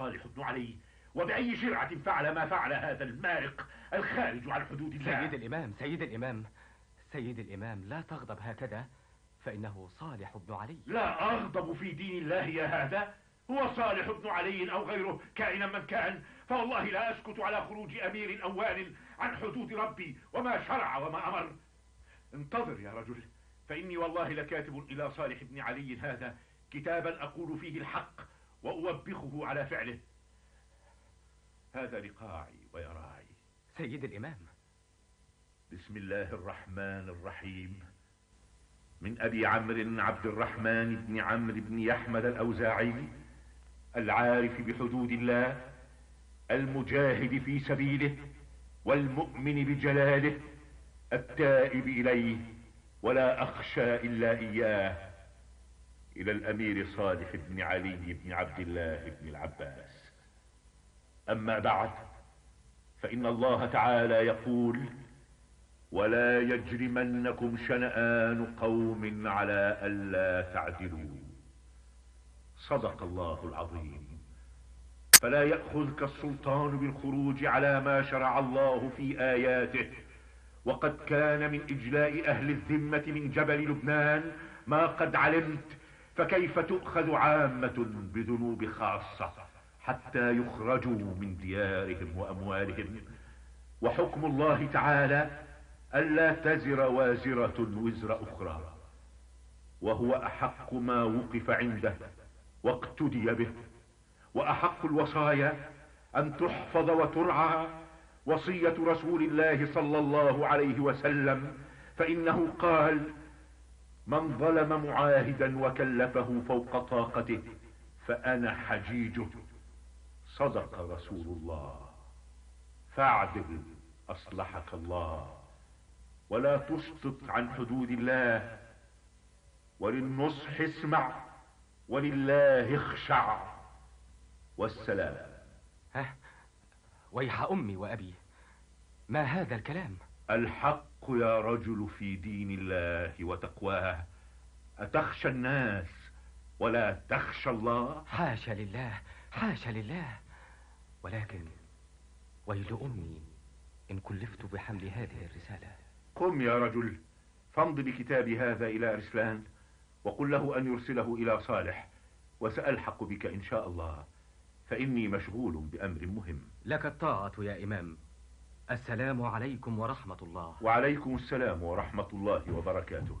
صالح بن علي؟ وبأي شرعة فعل ما فعل هذا المارق الخارج عن حدود الله؟ سيد الإمام لا تغضب هكذا، فإنه صالح بن علي. لا أغضب في دين الله يا هذا. هو صالح بن علي أو غيره كائنا من كان، فوالله لا أسكت على خروج أمير أوان عن حدود ربي وما شرع وما أمر. انتظر يا رجل، فإني والله لكاتب إلى صالح بن علي هذا كتابا أقول فيه الحق وأوبخه على فعله. هذا لقاعي ويراعي. سيد الإمام. بسم الله الرحمن الرحيم. من أبي عمرو عبد الرحمن بن عمرو بن يحمد الأوزاعي، العارف بحدود الله، المجاهد في سبيله، والمؤمن بجلاله، التائب إليه ولا أخشى إلا إياه، إلى الأمير صالح بن علي بن عبد الله بن العباس. أما بعد، فإن الله تعالى يقول: ولا يجرمنكم شنآن قوم على ألا تعدلوا. صدق الله العظيم. فلا يأخذك السلطان بالخروج على ما شرع الله في آياته، وقد كان من إجلاء أهل الذمة من جبل لبنان ما قد علمت، فكيف تؤخذ عامة بذنوب خاصة حتى يخرجوا من ديارهم وأموالهم؟ وحكم الله تعالى ألا تزر وازرة وزر أخرى، وهو أحق ما وقف عنده واقتدي به. وأحق الوصايا أن تحفظ وترعى وصية رسول الله صلى الله عليه وسلم، فإنه قال: من ظلم معاهدا وكلفه فوق طاقته فأنا حجيجه. صدق رسول الله. فاعدل أصلحك الله، ولا تسقط عن حدود الله. وللنصح اسمع، ولله اخشع. والسلام. ويح أمي وأبي، ما هذا الكلام؟ الحق يا رجل في دين الله وتقواه. أتخشى الناس ولا تخشى الله؟ حاشا لله، حاشا لله. ولكن ويل أمي إن كلفت بحمل هذه الرسالة. قم يا رجل، فامض بكتابي هذا إلى أرسلان، وقل له أن يرسله إلى صالح، وسألحق بك إن شاء الله، فإني مشغول بأمر مهم. لك الطاعة يا إمام. السلام عليكم ورحمة الله. وعليكم السلام ورحمة الله وبركاته.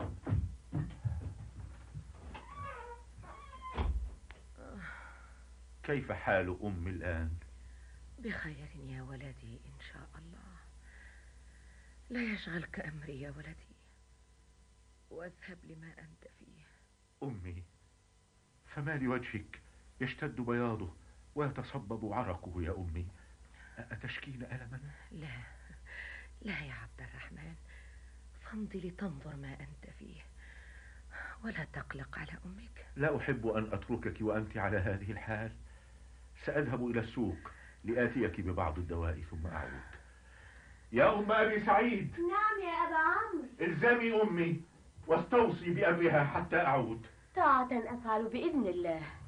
كيف حال أمي الآن؟ بخير يا ولدي إن شاء الله. لا يشغلك أمري يا ولدي، واذهب لما أنت فيه. أمي، فما لوجهك يشتد بياضه ويتصبب عرقه يا أمي؟ أتشكين ألما؟ لا يا عبد الرحمن، فامضي لتنظر ما أنت فيه، ولا تقلق على أمك. لا أحب أن أتركك وأنت على هذه الحال. سأذهب إلى السوق لآتيك ببعض الدواء ثم أعود. يا أم أبي سعيد. نعم يا أبا عمرو. الزمي أمي واستوصي بأمرها حتى أعود. طاعة أفعل بإذن الله.